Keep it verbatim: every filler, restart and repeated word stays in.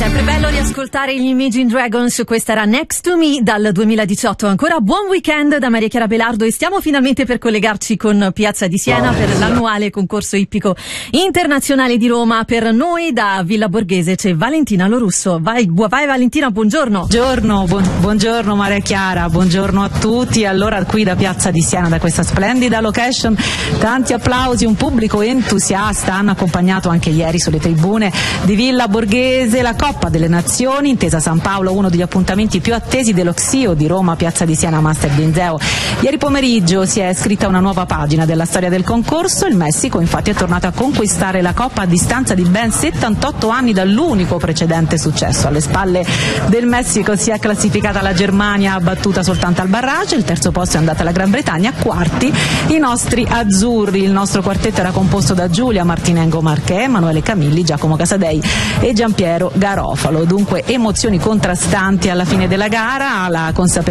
Sempre bello riascoltare gli Imagine Dragons. Questa era Next to Me dal duemiladiciotto. Ancora buon weekend da Maria Chiara Belardo e stiamo finalmente per collegarci con Piazza di Siena per l'annuale concorso ippico internazionale di Roma. Per noi da Villa Borghese c'è Valentina Lorusso. Vai, vai Valentina, buongiorno. Buongiorno, buon, buongiorno Maria Chiara, buongiorno a tutti. Allora qui da Piazza di Siena, da questa splendida location, tanti applausi, un pubblico entusiasta. Hanno accompagnato anche ieri sulle tribune di Villa Borghese la Coppa delle Nazioni, Intesa San Paolo, uno degli appuntamenti più attesi dello X I O di Roma, Piazza di Siena Master Binzeo. Ieri pomeriggio si è scritta una nuova pagina della storia del concorso. Il Messico infatti è tornato a conquistare la Coppa a distanza di ben settantotto anni dall'unico precedente successo. Alle spalle del Messico si è classificata la Germania, battuta soltanto al barrage. Il terzo posto è andata alla Gran Bretagna. A quarti i nostri azzurri. Il nostro quartetto era composto da Giulia Martinengo Marché, Emanuele Camilli, Giacomo Casadei e Giampiero Garofalo. Dunque emozioni contrastanti alla fine della gara, la consapevolezza